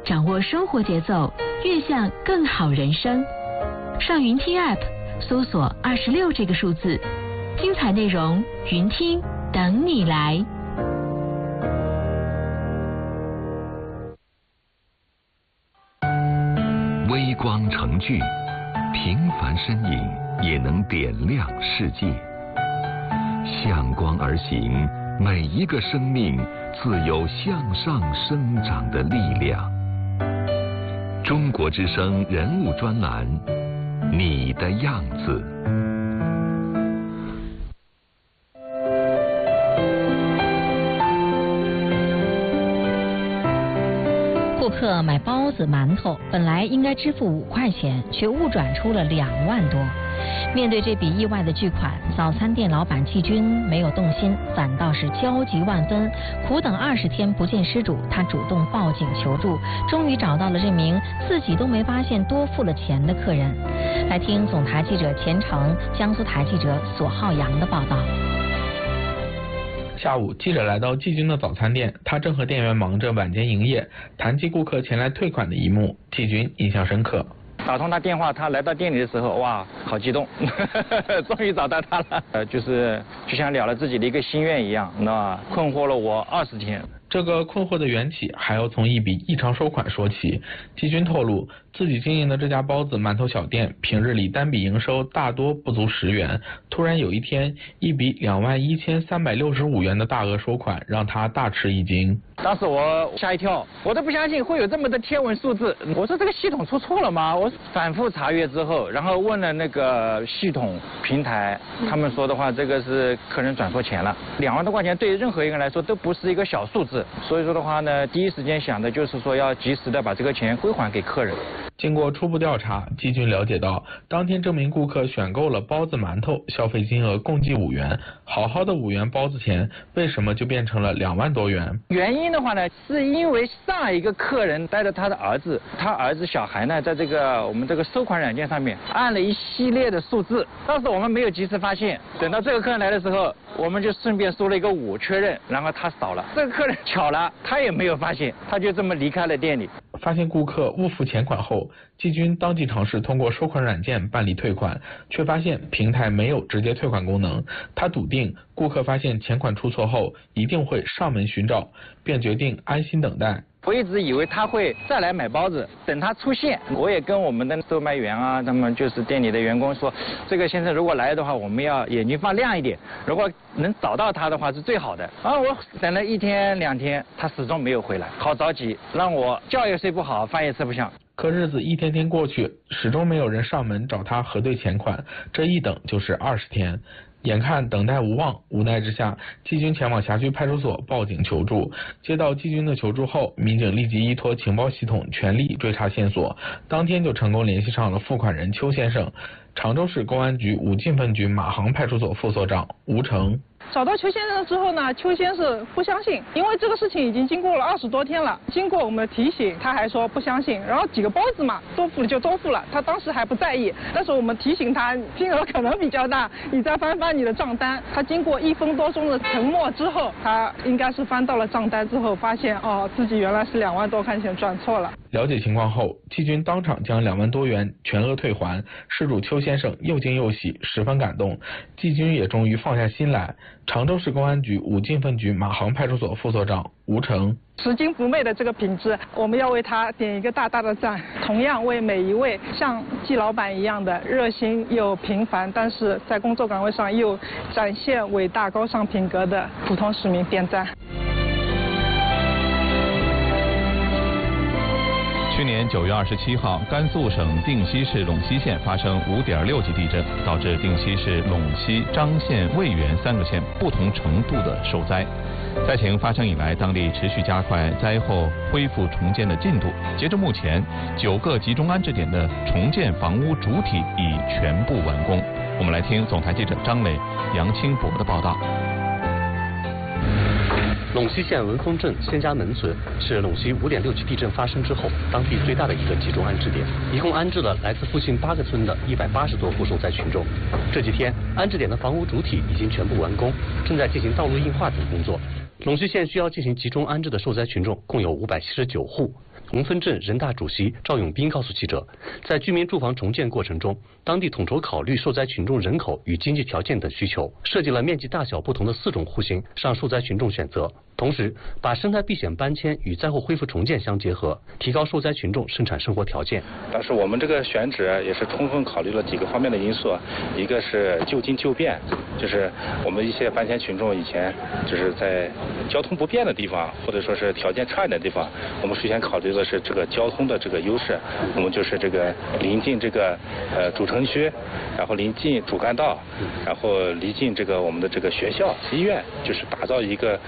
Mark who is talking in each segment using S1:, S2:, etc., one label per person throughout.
S1: 掌握生活节奏，悦享更好人生。上云听 App 搜索26这个数字，精彩内容云听等你来。
S2: 微光成炬，平凡身影也能点亮世界。向光而行，每一个生命自有向上生长的力量。中国之声人物专栏，你的样子。
S3: 顾客买包子、馒头，本来应该支付5块钱，却误转出了2万多。面对这笔意外的巨款，早餐店老板季军没有动心，反倒是焦急万分。苦等20天不见失主，他主动报警求助，终于找到了这名自己都没发现多付了钱的客人。来听总台记者钱成、江苏台记者索浩洋的报道。
S4: 下午，记者来到季军的早餐店，他正和店员忙着晚间营业，谈及顾客前来退款的一幕，季军印象深刻。
S5: 打通他电话，他来到店里的时候，哇，好激动，终于找到他了。就像了了自己的一个心愿一样，那困惑了我20天。
S4: 这个困惑的缘起还要从一笔异常收款说起。季军透露，自己经营的这家包子馒头小店，平日里单笔营收大多不足10元。突然有一天，一笔21365元的大额收款，让他大吃一惊。
S5: 当时我吓一跳，我都不相信会有这么的天文数字。我说这个系统出错了吗？我反复查阅之后，然后问了那个系统平台，他们说的话，这个是客人转错钱了。2万多块钱对于任何一个人来说都不是一个小数字。所以说的话呢，第一时间想的就是说要及时的把这个钱归还给客人。
S4: 经过初步调查，季军了解到，当天这名顾客选购了包子馒头，消费金额共计5元，好好的5元包子钱，为什么就变成了2万多元？
S5: 原因的话呢，是因为上一个客人带着他的儿子，他儿子小孩呢，在我们这个收款软件上面按了一系列的数字，当时我们没有及时发现，等到这个客人来的时候，我们就顺便输了一个5确认，然后他扫了，这个客人巧了，他也没有发现，他就这么离开了店里。
S4: 发现顾客误付钱款后，季军当即尝试通过收款软件办理退款，却发现平台没有直接退款功能。他笃定顾客发现钱款出错后一定会上门寻找，便决定安心等待。
S5: 我一直以为他会再来买包子，等他出现，我也跟我们的售卖员啊，他们就是店里的员工说，这个先生如果来的话，我们要眼睛放亮一点，如果能找到他的话是最好的。然后我等了1天2天，他始终没有回来，好着急，让我觉也睡不好，饭也吃不下。
S4: 可日子一天天过去，始终没有人上门找他核对钱款，这一等就是20天。眼看等待无望，无奈之下，季军前往辖区派出所报警求助。接到季军的求助后，民警立即依托情报系统全力追查线索，当天就成功联系上了付款人邱先生。常州市公安局武进分局马行派出所副所长吴成。
S6: 找到邱先生之后呢，邱先生不相信，因为这个事情已经经过了20多天了。经过我们的提醒，他还说不相信。然后几个包子嘛，多付了就多付了，他当时还不在意。但是我们提醒他，金额可能比较大，你再翻翻你的账单。他经过1分多钟的沉默之后，他应该是翻到了账单之后，发现自己原来是2万多块钱转错了。
S4: 了解情况后，季军当场将2万多元全额退还。事主邱先生又惊又喜，十分感动。季军也终于放下心来。常州市公安局武进分局马行派出所副所长吴成。
S6: 拾金不昧的这个品质，我们要为他点一个大大的赞。同样为每一位像季老板一样的热心又平凡，但是在工作岗位上又展现伟大高尚品格的普通市民点赞。
S7: 去年9月27号，甘肃省定西市陇西县发生5.6级地震，导致定西市陇西、张县、渭源3个县不同程度的受灾。灾情发生以来，当地持续加快灾后恢复重建的进度。截至目前，9个集中安置点的重建房屋主体已全部完工。我们来听总台记者张磊、杨清博的报道。
S8: 陇西县文峰镇仙家门村是陇西5.6级地震发生之后当地最大的一个集中安置点，一共安置了来自附近8个村的180多户受灾群众。这几天，安置点的房屋主体已经全部完工，正在进行道路硬化等工作。陇西县需要进行集中安置的受灾群众共有579户。 龙分镇人大主席赵永斌告诉记者，在居民住房重建过程中，当地统筹考虑受灾群众人口与经济条件等需求，设计了面积大小不同的4种户型，让受灾群众选择。同时，把生态避险搬迁与灾后恢复重建相结合，提高受灾群众生产生活条件。
S9: 但是我们这个选址也是充分考虑了几个方面的因素，一个是就近就便，就是我们一些搬迁群众以前就是在交通不便的地方，或者说是条件差一点的地方，我们首先考虑的是这个交通的这个优势，我们就是这个临近这个主城区，然后临近主干道，然后离近这个我们的这个学校、医院，就是打造一个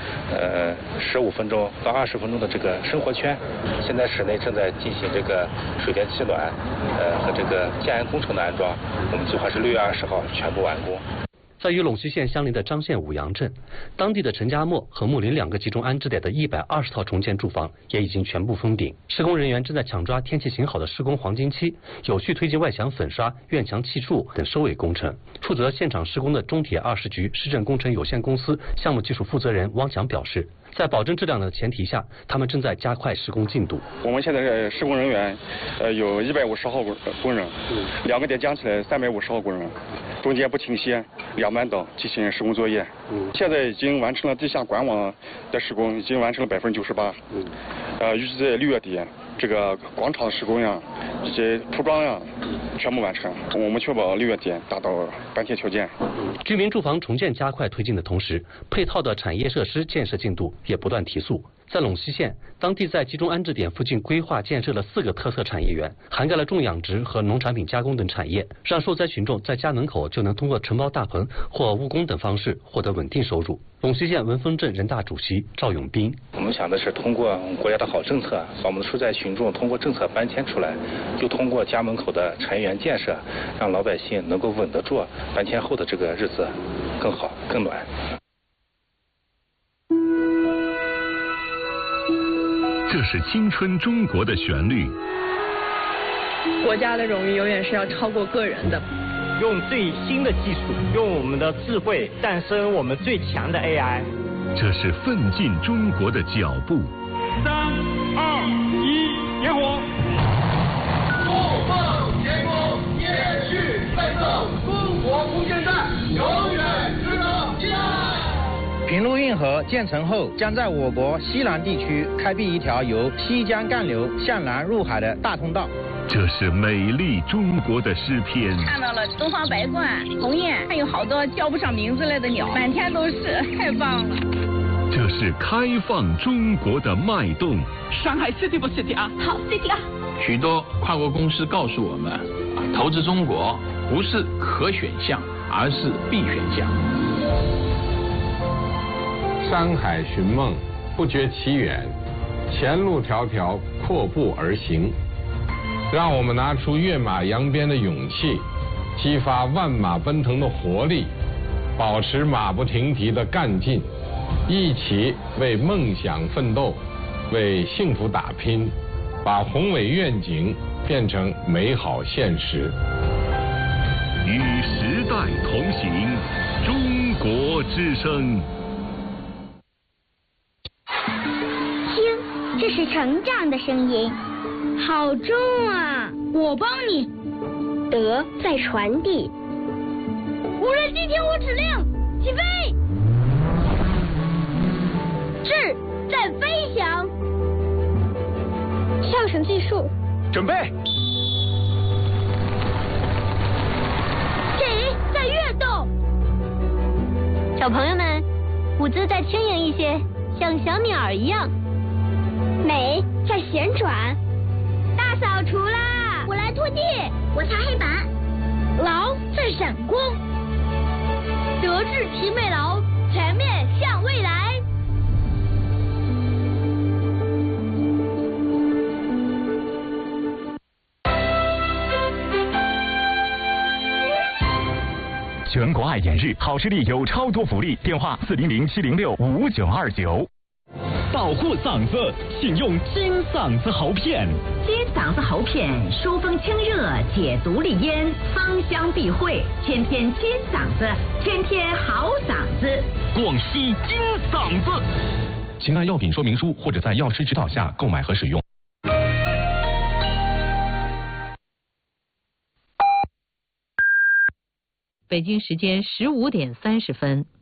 S9: 15分钟到20分钟的这个生活圈。现在室内正在进行这个水电气暖和这个建安工程的安装，我们计划是6月20号全部完工。
S8: 在与陇西县相邻的张县五杨镇，当地的陈家磨和木林2个集中安置点的120套重建住房也已经全部封顶。施工人员正在抢抓天气晴好的施工黄金期，有序推进外墙粉刷、院墙砌筑等收尾工程。负责现场施工的中铁20局市政工程有限公司项目技术负责人汪强表示，在保证质量的前提下，他们正在加快施工进度。
S10: 我们现在施工人员有150号工人，2个点加起来350号工人，中间不停歇2班倒进行施工作业。现在已经完成了地下管网的施工，已经完成了98%。预计在6月底，这个广场的施工呀，以及铺装呀，全部完成。我们确保6月底达到搬迁条件。
S8: 居民住房重建加快推进的同时，配套的产业设施建设进度也不断提速。在陇西县，当地在集中安置点附近规划建设了4个特色产业园，涵盖了种养殖和农产品加工等产业，让受灾群众在家门口就能通过承包大棚或务工等方式获得稳定收入。陇西县文峰镇人大主席赵永斌：
S9: 我们想的是通过国家的好政策，把我们的受灾群众通过政策搬迁出来，就通过家门口的产业园建设，让老百姓能够稳得住搬迁后的这个日子更好更暖。
S2: 这是青春中国的旋律。
S11: 国家的荣誉永远是要超过个人的。
S12: 用最新的技术，用我们的智慧诞生我们最强的 AI。
S2: 这是奋进中国的脚步。
S13: 3、2、1，点火！不放前功，延续奋斗，中国空间站永远值得期待。
S14: 平陆运河建成后，将在我国西南地区开辟一条由西江干流向南入海的大通道。
S2: 这是美丽中国的诗篇。
S15: 看到了东方白鹳、鸿雁，还有好多叫不上名字来的鸟，满天都是，太棒了。
S2: 这是开放中国的脉动。
S16: 上海 City 不 City 啊？
S15: 好 City 啊！
S16: 许多跨国公司告诉我们，投资中国不是可选项，而是必选项。
S17: 山海寻梦，不觉其远，前路迢迢，阔步而行。让我们拿出跃马扬鞭的勇气，激发万马奔腾的活力，保持马不停蹄的干劲，一起为梦想奋斗，为幸福打拼，把宏伟愿景变成美好现实。
S2: 与时代同行，中国之声。
S18: 听，这是成长的声音。好重啊！我帮你。德在传递。无人机听我指令，起飞。智在飞翔。上升技术。
S12: 准备。
S18: 己在跃动。小朋友们，舞姿再轻盈一些，像小鸟一样。美在旋转。大扫除啦！我来拖地，我擦黑板。劳在闪光。德智体美劳，全面向未来。
S19: 全国爱眼日，好视力有超多福利，电话400-706-5929。保护嗓子，请用金嗓子喉片。
S20: 金嗓子喉片，疏风清热，解毒利咽，芳香避秽，天天金嗓子，天天好嗓子。
S19: 广西金嗓子，请按药品说明书或者在药师指导下购买和使用。
S21: 北京时间15点30分。